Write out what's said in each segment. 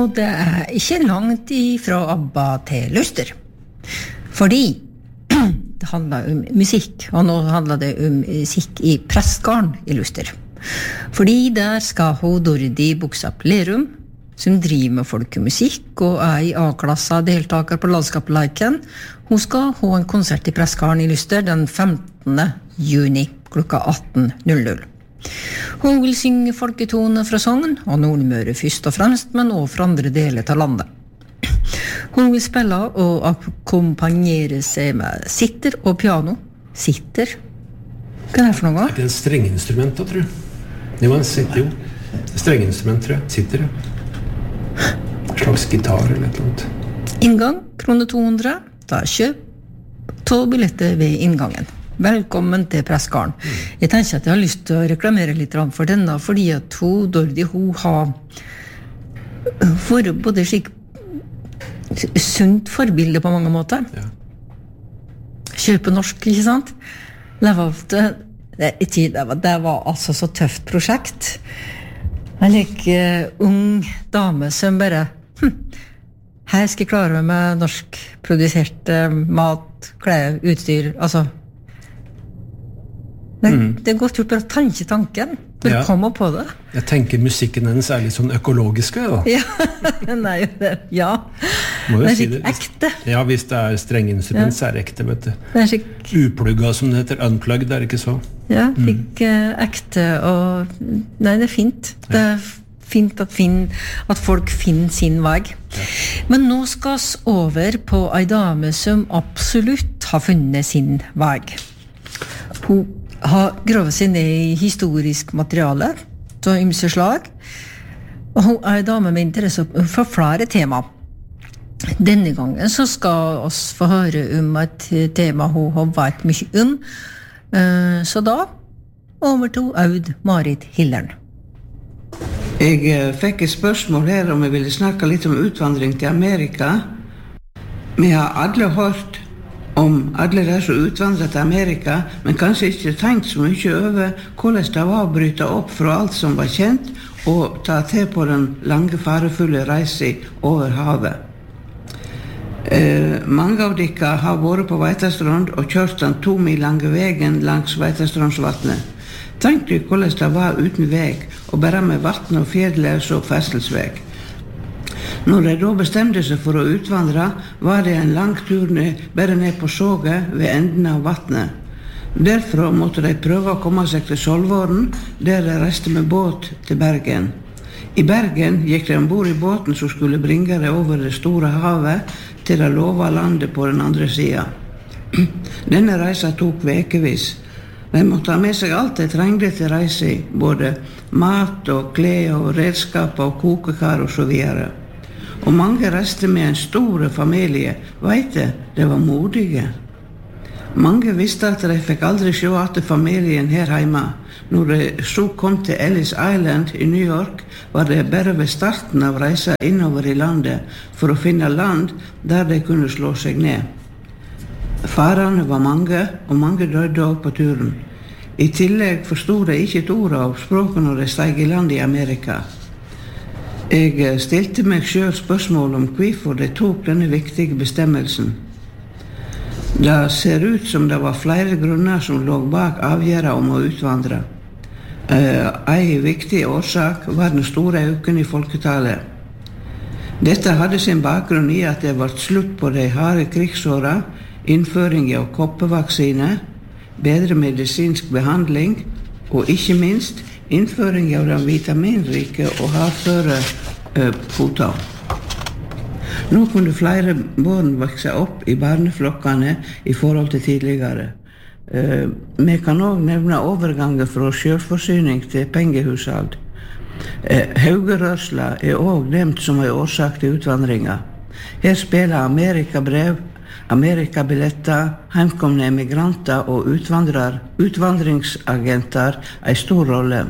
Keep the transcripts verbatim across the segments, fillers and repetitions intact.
Og det er ikke langt ifra ABBA til Luster. Fordi det handler om musikk, og nå handler det om musikk i Prestgarden i Luster. Fordi der skal hun Dordi Buksap Lerum, som driver med folkemusikk og er i A-klassa deltaker på landskapsleiken. Hun skal ha en konsert i Prestgarden i Luster den femtende juni klokka atten null null. Hun vil synge folketone fra Sogn og Nordmøre først og fremst, men også fra andre deler av landet. Hun vil spille og akkompagnere seg med sitter og piano. Sitter? Hva er det for noe? Det er en strengeinstrument da, tror jeg. Det var en sitter jo. Strengeinstrument, tror jeg. Sitter, ja. En slags gitar eller et eller annet. Inngang, krone to hundre. Da kjøp to billetter ved inngangen. Velkommen til Prestgarden. Jeg tenker at jeg har lyst til å reklamere litt for denne, fordi at hun, Dordi, hun har vært både slik sunt forbilde på mange måter. Ja. Kjøpe norsk, ikke sant? Leve av det. Det, det, var, det var altså så tøft prosjekt. En like uh, ung dame som bare hm, her skal jeg klare meg med norsk produsert uh, mat, klær, utstyr, altså det, mm. det er godt gjort bare å tanke tanken for ja. Å komme på det. Jeg tenker musikken hennes er litt sånn økologisk da. Ja, nei, det, ja. Må jo det er si ikke det. ekte. Ja, hvis det er strengeinstrument, ja. Så er det ekte, vet du. Det er skikk... Uplugga, som det heter, unplugged, er det ikke så? Ja, fikk mm. uh, ekte, og nei, det er fint. Ja. Det er fint at, fin, at folk finner sin vei. Ja. Men nå skal vi over på en dame som absolutt har funnet sin vei. Hun har gravet seg ned i historisk materiale av ymse slag, og hun er en dame med interesse for flere tema. Denne gangen så skal vi få høre om et tema hun har vært mye om, så da over til Aud Marit Hillern. Jeg fikk et spørsmål her om jeg ville snakke litt om utvandring til Amerika. Vi har alle hørt om alle de som utvandret til Amerika, men kanskje ikke tenkt så mye over hvordan det var å bryte opp fra alt som var kjent, og ta til på den lange, farefulle reisen over havet. Eh, mange av dere har vært på Veitastrand og kjørt den to mil lange veien langs Veitastrandsvatnet. Tenk deg hvordan det var uten veg, og bare med vatten og fjelløs og ferselsveg. Når de da bestemte seg for å utvandre, var det en lang tur ned, bare ned på såget ved enden av vattnet. Derfra måtte de prøve å komme seg til Solvåren, der de reiste med båt til Bergen. I Bergen gikk de ombord i båten som skulle bringe dem over det store havet til det lova landet på den andre siden. Denne reisen tok vekevis. De måtte ha med seg alt de trengte til reise, både mat og klær og redskap og kokekar og så videre. Og mange reiste med en stor familie, vet du, de var modige. Mange visste at de fikk aldri se at familien her hjemme. Når de så kom til Ellis Island i New York, var det bare ved starten av reisen innover i landet for å finne land der de kunne slå seg ned. Farene var mange, og mange døde også på turen. I tillegg forstod de ikke et ord av språket når de steg i land i Amerika. Jeg stilte meg selv spørsmål om hvorfor de tok denne viktige bestemmelsen. Det ser ut som det var flere grunner som lå bak avgjøret om å utvandre. En viktig årsak var den store økningen i folketallet. Dette hadde sin bakgrunn i at det var slutt på de harde krigsårene, innføring av koppevaksine, bedre medisinsk behandling og ikke minst innføring av den vitaminrike og hardføre uh, poter. Nå kunne flere barn vokse opp i barneflokkene i forhold til tidligere. Uh, vi kan også nevne overgangen fra selvforsyning til pengehushold. Uh, Haugerørsla er også nevnt som en årsak til utvandringa. Her spiller Amerikabrev, Amerikabilletter, heimkomne emigranter og utvandringsagenter en stor rolle.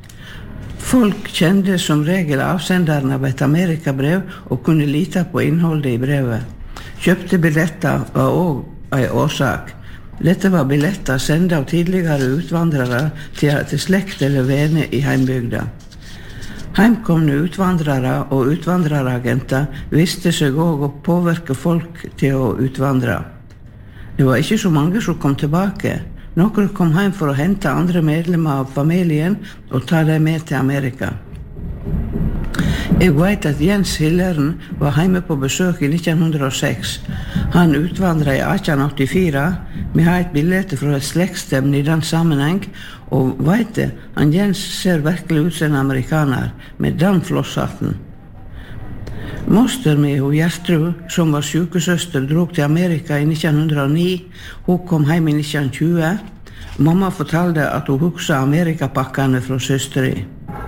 Folk kjente som regel avsenderen av et amerikabrev og kunne lite på innholdet i brevet. Kjøpte billetter var også en årsak. Dette var billetter sendt av tidligere utvandrere til, til slekt eller venner i heimbygda. Heimkomne utvandrare og utvandraragenter visste seg også å påvirke folk til å utvandre. Det var ikke så mange som kom tilbake. Noen kom hjem for å hente andre medlemmer av familien og ta dem med til Amerika. Jeg vet at Jens Hilleren var hjemme på besøk i nitten hundre og seks. Han utvandret i atten åttifire. Vi har et bilde fra et slektstevne i den sammenheng, og vet det, han Jens ser virkelig ut som en amerikaner, med den flosshatten. Moster mi og Gjertrud, som var sykesøster, drog til Amerika i nitten hundre og ni. Hun kom hjem i nitten tjue. Mamma fortalte at hun huksa Amerikapakkene fra søsteri.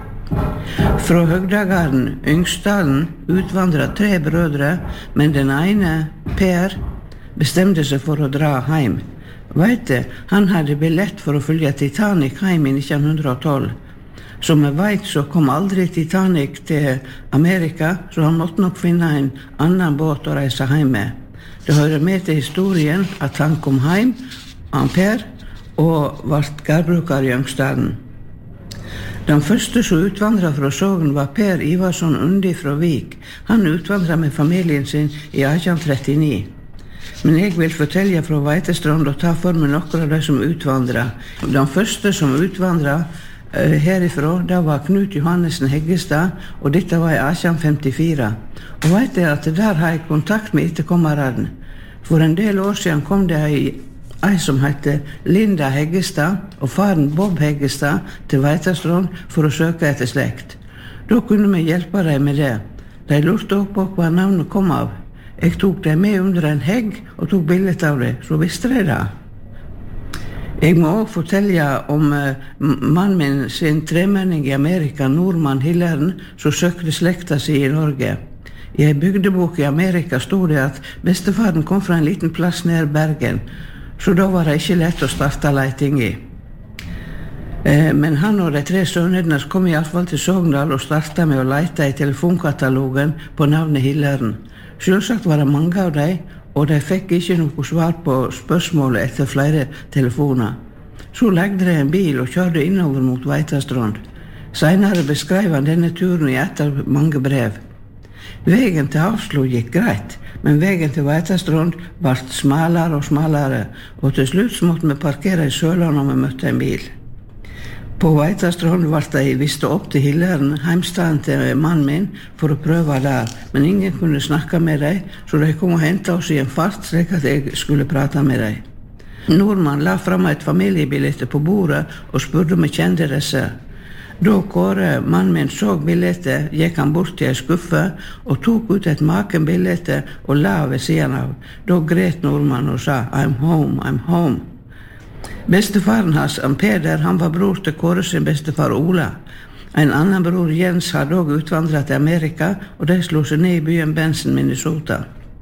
Fra Høgdagarden, Yngstdalen, utvandret tre brødre, men den ene, Per, bestemte seg for å dra hjem. Vet du, han hadde billett for å følge Titanic hjem i nitten hundre og tolv. Som jeg vet, så kom aldri Titanic til Amerika, så han måtte nok finne en annen båt å reise hjem med. Det hører med til historien at han kom hjem, han Per, og ble gårdbruker i Yngstdalen. Den første som utvandret fra Sogn var Per Ivarsson Undi fra Vik. Han utvandret med familien sin i atten trettini. Men jeg vil fortelle fra Veitestrand og ta for meg noen av de som utvandret. Den første som utvandret uh, herifra, det var Knut Johannessen Heggestad, og dette var i atten femtifire. Og vet jeg at der har jeg kontakt med etterkommeren. For en del år siden kom det ei Ei som hette Linda Heggestad og faren Bob Heggestad til Veitastrand for å søke etter slekt. Da kunne vi hjelpe dem med det. De lurte også på hva navnet kom av. Jeg tok dem med under en hegg og tok bildet av det, så visste de det. Jeg må også fortelle om uh, mannen min sin tremenning i Amerika, nordmann Hilleren, som søkte slekta si i Norge. I en bygdebok i Amerika stod det at bestefaren kom fra en liten plass nær Bergen, så da var det ikke lett å starte leiting i. Eh, men han og de tre sønnene kom i hvert fall til Sogndal og startet med å leite i telefonkatalogen på navnet Hilleren. Selvsagt var det mange av dem, og de fikk ikke noe svar på spørsmålet etter flere telefoner. Så legde de en bil og kjørte innover mot Veitastrand. Senere beskrev han denne turen i et av mange brev. Vegen til Hafslo gikk greit, men vegen til Veitastrand ble smalere og smalere, og til slutt måtte vi parkere i Sørland når vi møtte en bil. På Veitastrand ble de viste opp til Hilleren, heimstaden til mannen min, for å prøve der, men ingen kunne snakke med dem, så de kom og hentet oss i en fart, slik at jeg skulle prate med dem. Nordmann la frem et familiebillette på bordet og spurte om jeg kjente disse. Da Kåre, mannen min, så billetet, gikk han bort til en skuffe og tok ut et makenbillete og la ved siden av. Da gret nordmann og sa, I'm home, I'm home. Bestefaren hans, Peder, han var bror til Kåre sin bestefar Ola. En annen bror, Jens, hadde også utvandret til Amerika, og de slo seg ned i byen Benson, Minnesota.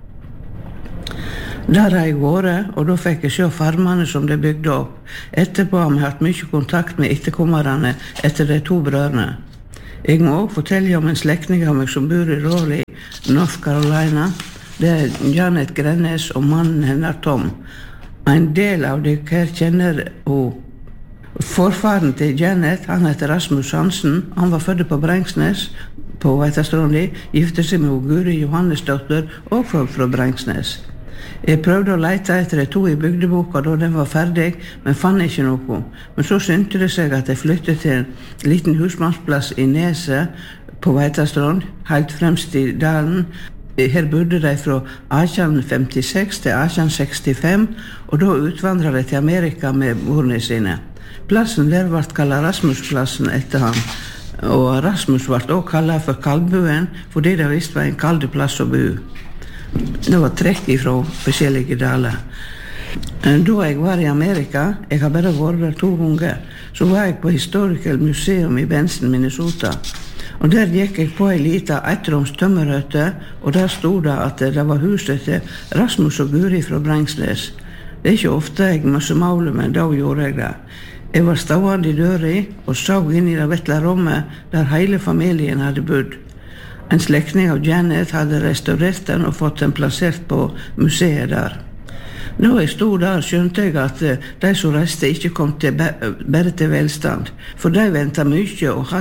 Der har jeg vært, og da fikk jeg se farmene som de bygde opp. Etterpå har vi hatt mye kontakt med etterkommerne etter de to brødrene. Jeg må også fortelle om en slektning av meg som bor i Raleigh, North Carolina. Det er Janet Grennes og mannen hennes Tom. En del av dere her kjenner hun. Forfaren til Janet, han heter Rasmus Hansen. Han var født på Brengsnes på Veitastrandi, gifte seg med Guri Johannesdotter og fra, fra Brengsnes. Jeg prøvde å lete etter de to i bygdeboka da den var ferdig, men fann ikke noe. Men så syntes det seg at jeg flyttet til en liten husmannsplass i Neset på Veitastrand, helt fremst i dalen. Her bodde de fra atten femtiseks til atten sekstifem, og da utvandret de til Amerika med borene sine. Plassen der ble kallet Rasmusplassen etter ham, og Rasmus ble også kallet for Kaldbuen, fordi det visst var en kalde plass å bo. Det var trekk fra forskjellige daler. Da jeg var i Amerika, jeg har bare vært der to ganger, så var jeg på Historical Museum i Benson, Minnesota. Og der gikk jeg på en liten ettroms tømmerhøtte, og der stod det at det var huset til Rasmus og Guri fra Brengsnes. Det er ikke ofte jeg møsse maule, men da gjorde jeg det. Jeg var stående i døra og så inn i det vesle rommet der hele familien hadde bodd. En slektning av Janet hadde restaurert den og fått den plassert på museet der. Når jeg stod der, skjønte jeg at de som reiste ikke kom til bare til velstand, for de ventet mye og hardt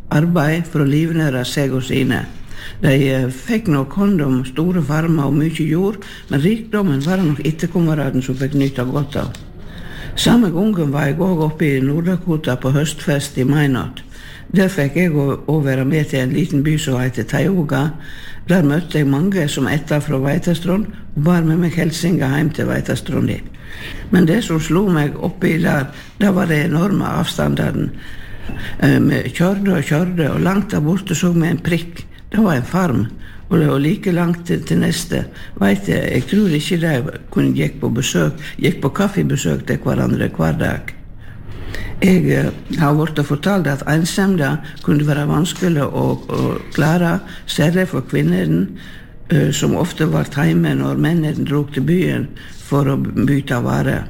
arbeid for å livnære seg og sine. De fikk nok hånd om store farmer og mye jord, men rikdommen var nok etterkommeraden som fikk nyte godt av. Samme gangen var jeg også oppe i Nord-Dakota på høstfest i Minot. Der fikk jeg å være med til en liten by som heter Tioga. Der møtte jeg mange som etter fra Veitastrond og bar med meg helsinga hjem til Veitastrond. Men det som slo meg oppi der, det var det enorme avstandene. Vi kjørte og kjørte, og langt der borte så vi en prikk. Det var en farm, og det var like langt til, til neste. Vet jeg, jeg tror ikke de kunne gikk på besøk, gikk på kaffebesøk til hverandre hver dag. Jeg uh, har vært fortalt at ensemda kunne være vanskelig å, å klare, særlig for kvinnerne, uh, som ofte var hjemme når mennene drog til byen for å bytte varer.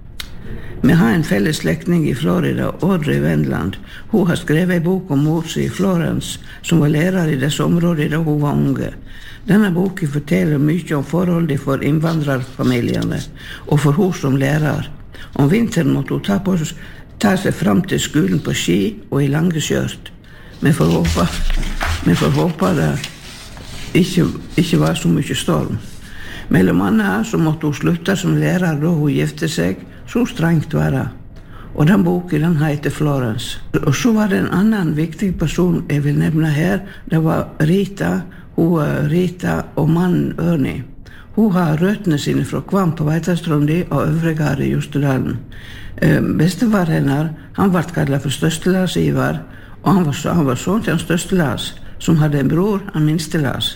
Vi har en felles slektning i Florida, Audrey Wendland. Hun har skrevet en bok om mor si i Florence, som var lærer i disse områdene da hun var unge. Denne boken forteller mye om forholdet for innvandrerfamiliene, og for hun som lærer. Om vinteren måtte hun ta, på, ta seg fram til skolen på ski og i lange skjørt. Vi får håpe, vi får håpe det ikke, ikke var så mye storm. Mellom annet så måtte hun slutte som lærer da hun gifte seg, så strengt var det. Og den boken den heter Florence. Og så var det en annen viktig person jeg vil nevne her. Det var Rita, hun Rita og mannen Ernie. Hun har røttene sine fra Kvam på Veitastrandi og Øvregard i Jostedalen. Eh, bestefar hennes, han ble kallet for Størstelas Ivar, og han var, han var sånn til han Størstelas, som hadde en bror, han Minstelas.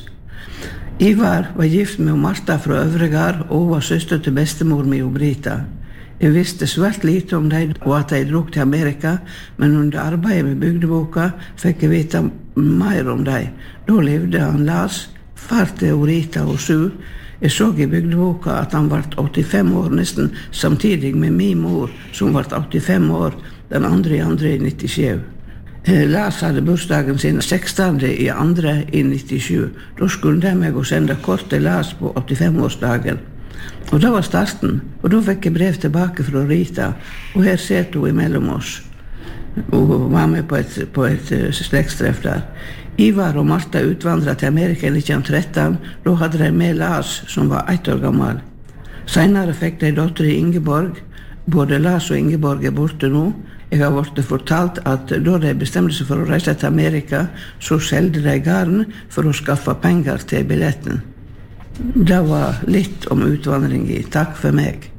Ivar var gift med Martha fra Øvregard, og hun var søster til bestemor med Brita. Jeg visste svært lite om dem og at de drog til Amerika, men under arbeidet med bygdeboka fikk jeg vite mer om dem. Da levde han Lars, far til Rita og Sue. Jeg så i bygdeboka at han var åttifem år nesten samtidig med min mor, som var åttifem år, den andre i andre i nittisju. Lars hadde bursdagen sin sekstende i andre i nittisju. Da skulle de meg å sende kort til Lars på åttifem-årsdagen. Og da var starten, og da fikk jeg brev tilbake fra Rita, og her sitter hun imellom oss. Hun var med på et, på et slektstreff der. Ivar og Martha utvandret til Amerika i nitten tretten, da hadde de med Lars, som var ett år gammel. Senere fikk de datter i Ingeborg. Både Lars og Ingeborg er borte nå. Jeg har vært fortalt at da de bestemte seg for å reise til Amerika, så selgte de garn for å skaffe penger til billetten. Det var litt om utvandring i. Takk for meg.